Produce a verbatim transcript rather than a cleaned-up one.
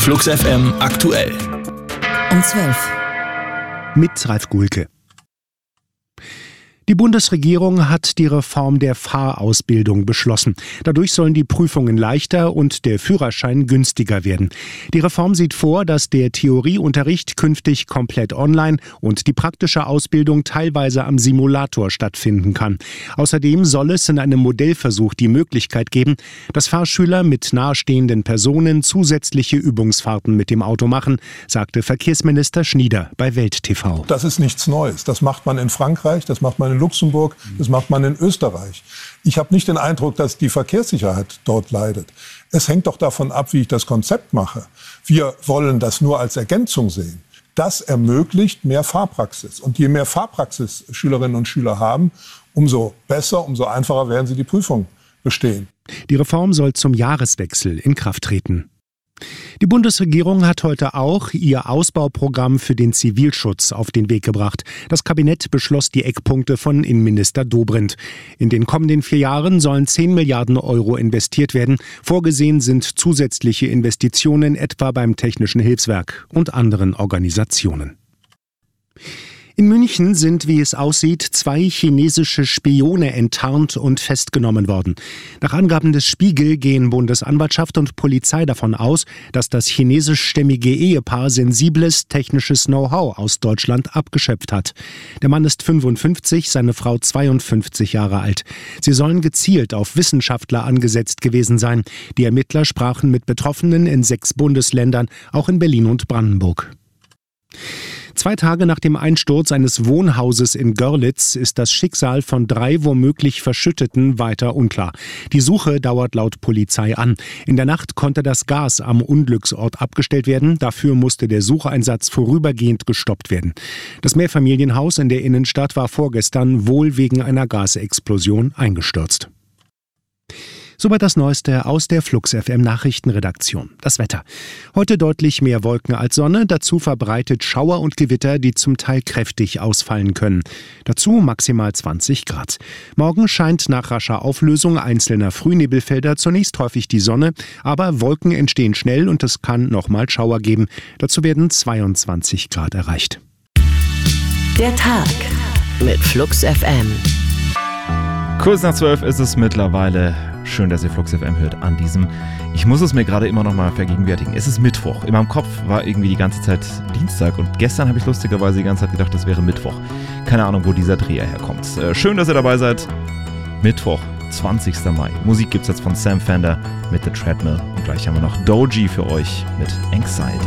Flux F M aktuell. Um zwölf. Mit Ralf Gulke. Die Bundesregierung hat die Reform der Fahrausbildung beschlossen. Dadurch sollen die Prüfungen leichter und der Führerschein günstiger werden. Die Reform sieht vor, dass der Theorieunterricht künftig komplett online und die praktische Ausbildung teilweise am Simulator stattfinden kann. Außerdem soll es in einem Modellversuch die Möglichkeit geben, dass Fahrschüler mit nahestehenden Personen zusätzliche Übungsfahrten mit dem Auto machen, sagte Verkehrsminister Schnieder bei Welt T V. Das ist nichts Neues. Das macht man in Frankreich, das macht man in Luxemburg, das macht man in Österreich. Ich habe nicht den Eindruck, dass die Verkehrssicherheit dort leidet. Es hängt doch davon ab, wie ich das Konzept mache. Wir wollen das nur als Ergänzung sehen. Das ermöglicht mehr Fahrpraxis. Und je mehr Fahrpraxis Schülerinnen und Schüler haben, umso besser, umso einfacher werden sie die Prüfung bestehen. Die Reform soll zum Jahreswechsel in Kraft treten. Die Bundesregierung hat heute auch ihr Ausbauprogramm für den Zivilschutz auf den Weg gebracht. Das Kabinett beschloss die Eckpunkte von Innenminister Dobrindt. In den kommenden vier Jahren sollen zehn Milliarden Euro investiert werden. Vorgesehen sind zusätzliche Investitionen etwa beim Technischen Hilfswerk und anderen Organisationen. In München sind, wie es aussieht, zwei chinesische Spione enttarnt und festgenommen worden. Nach Angaben des Spiegel gehen Bundesanwaltschaft und Polizei davon aus, dass das chinesischstämmige Ehepaar sensibles technisches Know-how aus Deutschland abgeschöpft hat. Der Mann ist fünfundfünfzig, seine Frau zweiundfünfzig Jahre alt. Sie sollen gezielt auf Wissenschaftler angesetzt gewesen sein. Die Ermittler sprachen mit Betroffenen in sechs Bundesländern, auch in Berlin und Brandenburg. Zwei Tage nach dem Einsturz eines Wohnhauses in Görlitz ist das Schicksal von drei womöglich Verschütteten weiter unklar. Die Suche dauert laut Polizei an. In der Nacht konnte das Gas am Unglücksort abgestellt werden. Dafür musste der Sucheinsatz vorübergehend gestoppt werden. Das Mehrfamilienhaus in der Innenstadt war vorgestern wohl wegen einer Gasexplosion eingestürzt. Soweit das Neueste aus der Flux F M Nachrichtenredaktion. Das Wetter. Heute deutlich mehr Wolken als Sonne, dazu verbreitet Schauer und Gewitter, die zum Teil kräftig ausfallen können. Dazu maximal zwanzig Grad. Morgen scheint nach rascher Auflösung einzelner Frühnebelfelder zunächst häufig die Sonne, aber Wolken entstehen schnell und es kann nochmal Schauer geben. Dazu werden zweiundzwanzig Grad erreicht. Der Tag mit Flux F M. Kurz nach zwölf ist es mittlerweile. Schön, dass ihr Flux F M hört an diesem. Ich muss es mir gerade immer noch mal vergegenwärtigen. Es ist Mittwoch. In meinem Kopf war irgendwie die ganze Zeit Dienstag und gestern habe ich lustigerweise die ganze Zeit gedacht, das wäre Mittwoch. Keine Ahnung, wo dieser Dreher herkommt. Äh, schön, dass ihr dabei seid. Mittwoch, zwanzigster Mai. Musik gibt's jetzt von Sam Fender mit The Treadmill. Und gleich haben wir noch Doji für euch mit Anxiety.